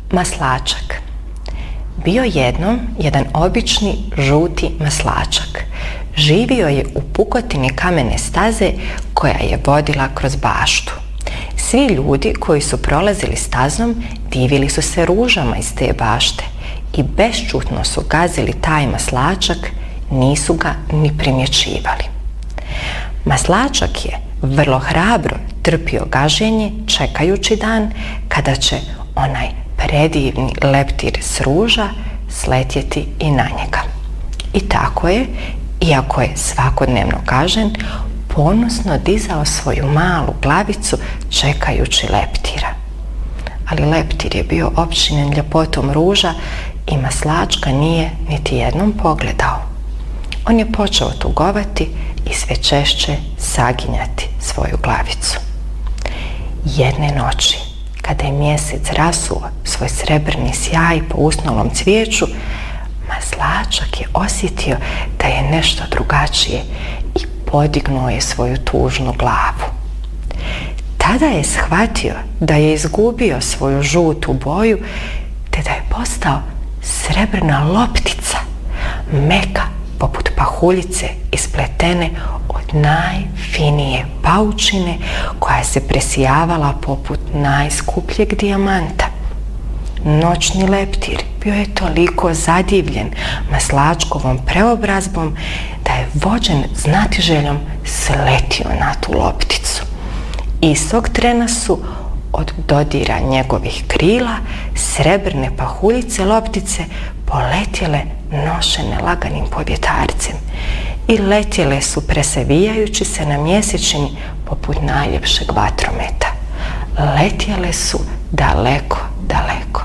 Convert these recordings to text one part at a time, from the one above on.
Maslačak. Bio jednom jedan obični žuti maslačak. Živio je u pukotini kamene staze koja je vodila kroz baštu. Svi ljudi koji su prolazili stazom divili su se ružama iz te bašte i bešćutno su gazili taj maslačak, nisu ga ni primjećivali. Maslačak je vrlo hrabro trpio gaženje čekajući dan kada će onaj predivni leptir s ruža sletjeti i na njega. I tako je, iako je svakodnevno gažen, ponosno dizao svoju malu glavicu čekajući leptira. Ali leptir je bio opčinjen ljepotom ruža i maslačka nije niti jednom pogledao. On je počeo tugovati i sve češće saginjati svoju glavicu. Jedne noći, kada je mjesec rasuo svoj srebrni sjaj po usnulom cvijeću, maslačak je osjetio da je nešto drugačije i podignuo je svoju tužnu glavu. Tada je shvatio da je izgubio svoju žutu boju te da je postao srebrna loptica, meka poput pahuljice ispletene od najfinije paučine koja se presijavala poput najskupljeg dijamanta. Noćni leptir bio je toliko zadivljen maslačkovom preobrazbom da je vođen znatiželjom sletio na tu lopticu. Istog trena su od dodira njegovih krila srebrne pahuljice loptice poletjele nošene laganim povjetarcem i letjele su presevijajući se na mjesečini poput najljepšeg vatrometa. Letjele su daleko, daleko.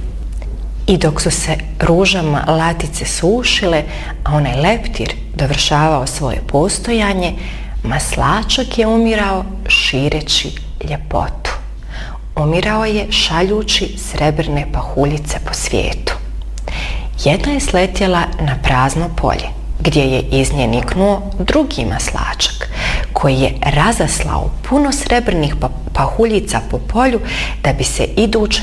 I dok su se ružama latice sušile, a onaj leptir dovršavao svoje postojanje, maslačak je umirao šireći ljepotu. Umirao je šaljući srebrne pahuljice po svijetu. Jedna je sletjela na prazno polje, gdje je iz nje niknuo drugi maslačak, koji je razaslao puno srebrnih pahuljica po polju da bi se iduće